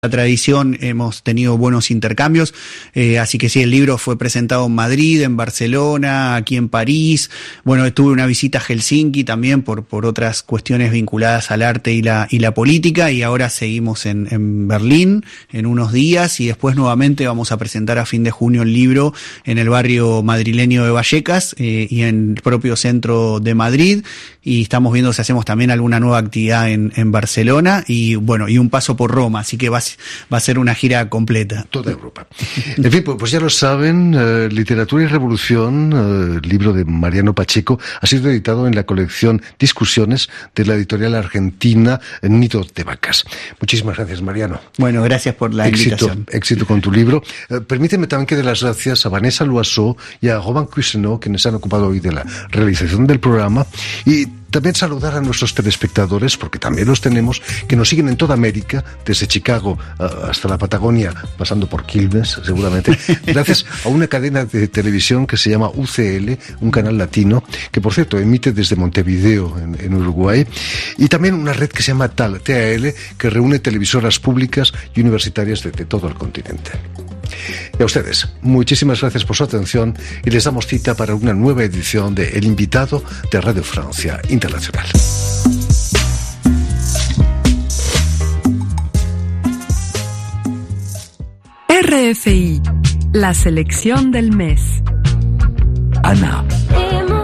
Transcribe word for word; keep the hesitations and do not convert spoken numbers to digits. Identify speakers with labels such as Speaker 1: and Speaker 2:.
Speaker 1: La tradición, hemos tenido buenos intercambios, eh, así que sí, el libro fue presentado en Madrid, en Barcelona, aquí en París. Bueno, tuve una visita a Helsinki también por por otras cuestiones vinculadas al arte y la y la política, y ahora seguimos en, en Berlín en unos días, y después nuevamente vamos a presentar a fin de junio el libro en el barrio madrileño de Vallecas eh, y en el propio centro de Madrid, y estamos viendo si hacemos también alguna nueva actividad en, en Barcelona, y bueno, y un paso por Roma, así que va a va a ser una gira completa.
Speaker 2: Toda Europa. En fin, pues ya lo saben, eh, Literatura y Revolución, eh, libro de Mariano Pacheco, ha sido editado en la colección Discusiones de la editorial argentina Nido de Vacas. Muchísimas gracias, Mariano.
Speaker 1: Bueno, gracias por la
Speaker 2: éxito,
Speaker 1: invitación.
Speaker 2: Éxito con tu libro. Eh, permíteme también que dé las gracias a Vanessa Loiseau y a Roman Cuisenot, quienes han ocupado hoy de la realización del programa, y también saludar a nuestros telespectadores, porque también los tenemos, que nos siguen en toda América, desde Chicago uh, hasta la Patagonia, pasando por Quilmes, seguramente, gracias a una cadena de televisión que se llama U C L, un canal latino, que por cierto emite desde Montevideo, en, en Uruguay, y también una red que se llama T A L, T A L, que reúne televisoras públicas y universitarias de, de todo el continente. Y a ustedes, muchísimas gracias por su atención, y les damos cita para una nueva edición de El Invitado de Radio Francia Internacional.
Speaker 3: R F I, la selección del mes.
Speaker 4: Ana.